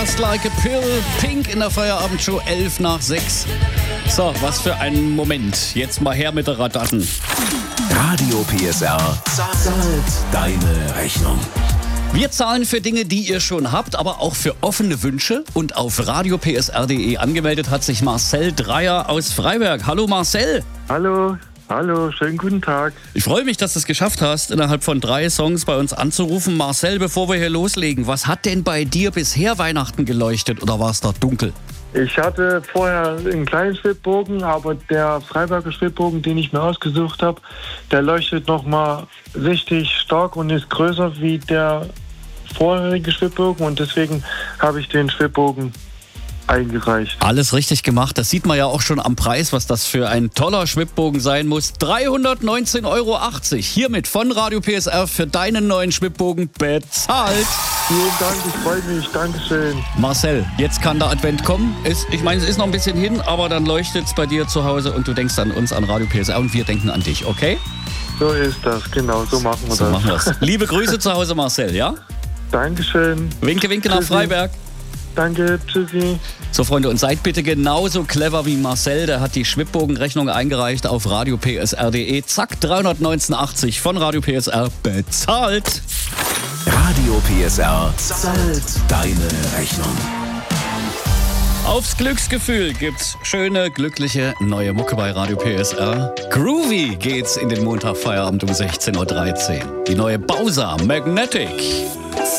Just Like a Pill, Pink in der Feierabendshow, 5:11. So, was für ein Moment. Jetzt mal her mit der Radatten. Radio PSR zahlt deine Rechnung. Wir zahlen für Dinge, die ihr schon habt, aber auch für offene Wünsche. Und auf radiopsr.de angemeldet hat sich Marcel Dreier aus Freiberg. Hallo Marcel. Hallo, schönen guten Tag. Ich freue mich, dass du es geschafft hast, innerhalb von 3 Songs bei uns anzurufen. Marcel, bevor wir hier loslegen, was hat denn bei dir bisher Weihnachten geleuchtet oder war es da dunkel? Ich hatte vorher einen kleinen Schwibbogen, aber der Freiberger Schwibbogen, den ich mir ausgesucht habe, der leuchtet nochmal richtig stark und ist größer wie der vorherige Schwibbogen und deswegen habe ich den Schwibbogen eingereicht. Alles richtig gemacht. Das sieht man ja auch schon am Preis, was das für ein toller Schwibbogen sein muss. 319,80 €. Hiermit von Radio PSR für deinen neuen Schwibbogen bezahlt. Vielen Dank, ich freue mich. Dankeschön. Marcel, jetzt kann der Advent kommen. Ich meine, es ist noch ein bisschen hin, aber dann leuchtet es bei dir zu Hause und du denkst an uns, an Radio PSR und wir denken an dich, okay? So ist das, genau, so machen wir das. Machen wir's. Liebe Grüße zu Hause, Marcel, ja? Dankeschön. Winke, winke nach Freiberg. Danke, tschüssi. So, Freunde, und seid bitte genauso clever wie Marcel. Der hat die Schwibbogenrechnung eingereicht auf radiopsr.de. Zack, 319,80 von Radio PSR bezahlt. Radio PSR zahlt deine Rechnung. Aufs Glücksgefühl gibt's schöne, glückliche neue Mucke bei Radio PSR. Groovy geht's in den Montagfeierabend um 16:13 Uhr. Die neue Bowser Magnetic.